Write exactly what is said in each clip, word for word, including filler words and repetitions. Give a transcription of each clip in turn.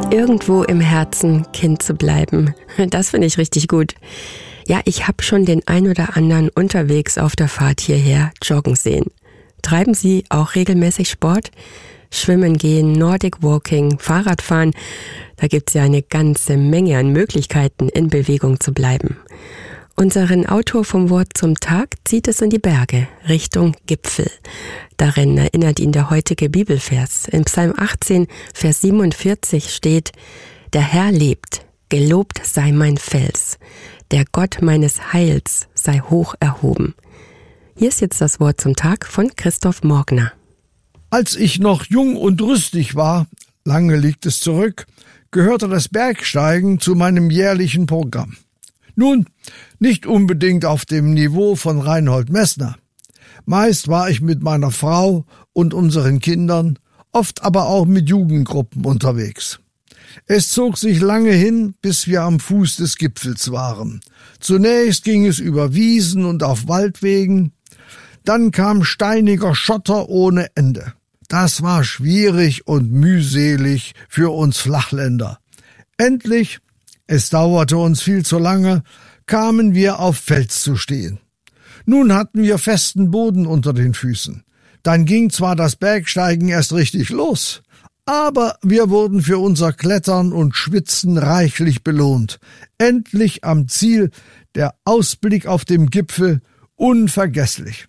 Irgendwo im Herzen Kind zu bleiben, das finde ich richtig gut. Ja, ich habe schon den ein oder anderen unterwegs auf der Fahrt hierher joggen sehen. Treiben Sie auch regelmäßig Sport? Schwimmen gehen, Nordic Walking, Fahrradfahren, da gibt's ja eine ganze Menge an Möglichkeiten, in Bewegung zu bleiben. Unseren Autor vom Wort zum Tag zieht es in die Berge, Richtung Gipfel. Darin erinnert ihn der heutige Bibelvers. In Psalm achtzehn, Vers siebenundvierzig steht: Der Herr lebt, gelobt sei mein Fels, der Gott meines Heils sei hoch erhoben. Hier ist jetzt das Wort zum Tag von Christoph Morgner. Als ich noch jung und rüstig war, lange liegt es zurück, gehörte das Bergsteigen zu meinem jährlichen Programm. Nun, nicht unbedingt auf dem Niveau von Reinhold Messner. Meist war ich mit meiner Frau und unseren Kindern, oft aber auch mit Jugendgruppen unterwegs. Es zog sich lange hin, bis wir am Fuß des Gipfels waren. Zunächst ging es über Wiesen und auf Waldwegen, dann kam steiniger Schotter ohne Ende. Das war schwierig und mühselig für uns Flachländer. Endlich, es dauerte uns viel zu lange, kamen wir auf Fels zu stehen. Nun hatten wir festen Boden unter den Füßen. Dann ging zwar das Bergsteigen erst richtig los, aber wir wurden für unser Klettern und Schwitzen reichlich belohnt. Endlich am Ziel, der Ausblick auf dem Gipfel, unvergesslich.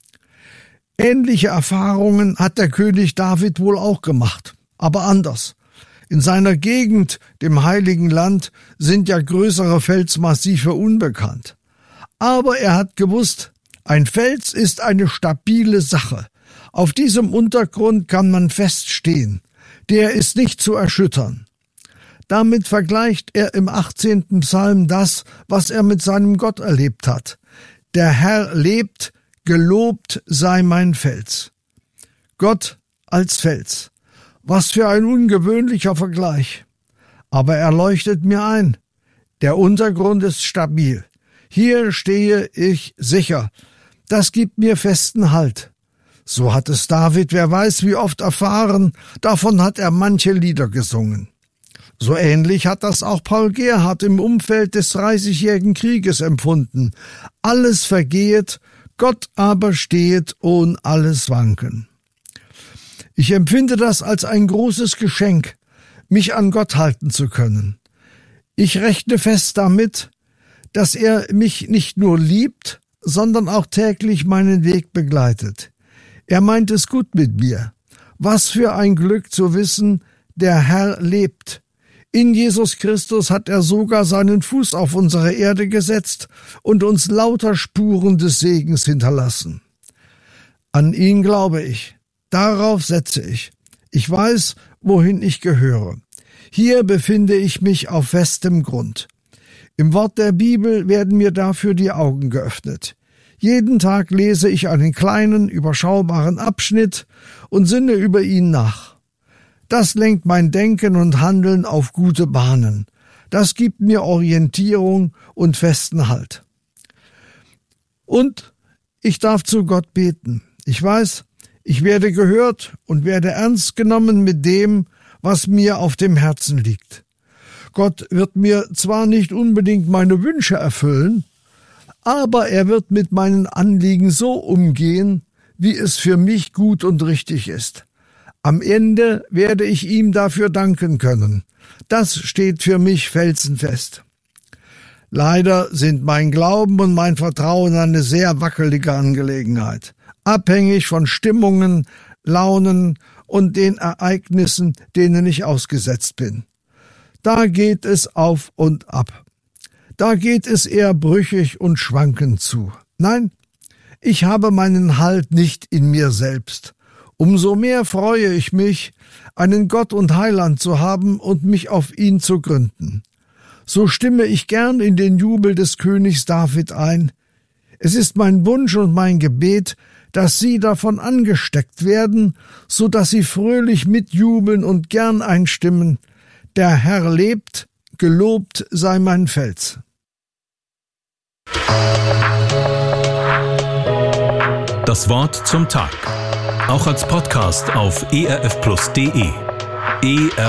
Ähnliche Erfahrungen hat der König David wohl auch gemacht, aber anders. In seiner Gegend, dem Heiligen Land, sind ja größere Felsmassive unbekannt. Aber er hat gewusst, ein Fels ist eine stabile Sache. Auf diesem Untergrund kann man fest stehen. Der ist nicht zu erschüttern. Damit vergleicht er im achtzehnten Psalm das, was er mit seinem Gott erlebt hat. Der Herr lebt, gelobt sei mein Fels. Gott als Fels. Was für ein ungewöhnlicher Vergleich. Aber er leuchtet mir ein. Der Untergrund ist stabil. Hier stehe ich sicher. Das gibt mir festen Halt. So hat es David, wer weiß wie oft, erfahren. Davon hat er manche Lieder gesungen. So ähnlich hat das auch Paul Gerhardt im Umfeld des Dreißigjährigen Krieges empfunden. Alles vergehet, Gott aber stehet ohn alles Wanken. Ich empfinde das als ein großes Geschenk, mich an Gott halten zu können. Ich rechne fest damit, dass er mich nicht nur liebt, sondern auch täglich meinen Weg begleitet. Er meint es gut mit mir. Was für ein Glück zu wissen, der Herr lebt. In Jesus Christus hat er sogar seinen Fuß auf unsere Erde gesetzt und uns lauter Spuren des Segens hinterlassen. An ihn glaube ich. Darauf setze ich. Ich weiß, wohin ich gehöre. Hier befinde ich mich auf festem Grund. Im Wort der Bibel werden mir dafür die Augen geöffnet. Jeden Tag lese ich einen kleinen, überschaubaren Abschnitt und sinne über ihn nach. Das lenkt mein Denken und Handeln auf gute Bahnen. Das gibt mir Orientierung und festen Halt. Und ich darf zu Gott beten. Ich weiß, ich werde gehört und werde ernst genommen mit dem, was mir auf dem Herzen liegt. Gott wird mir zwar nicht unbedingt meine Wünsche erfüllen, aber er wird mit meinen Anliegen so umgehen, wie es für mich gut und richtig ist. Am Ende werde ich ihm dafür danken können. Das steht für mich felsenfest. Leider sind mein Glauben und mein Vertrauen eine sehr wackelige Angelegenheit. Abhängig von Stimmungen, Launen und den Ereignissen, denen ich ausgesetzt bin. Da geht es auf und ab. Da geht es eher brüchig und schwankend zu. Nein, ich habe meinen Halt nicht in mir selbst. Umso mehr freue ich mich, einen Gott und Heiland zu haben und mich auf ihn zu gründen. So stimme ich gern in den Jubel des Königs David ein. Es ist mein Wunsch und mein Gebet, dass sie davon angesteckt werden, so dass sie fröhlich mitjubeln und gern einstimmen. Der Herr lebt, gelobt sei mein Fels. Das Wort zum Tag. Auch als Podcast auf e r f plus punkt d e.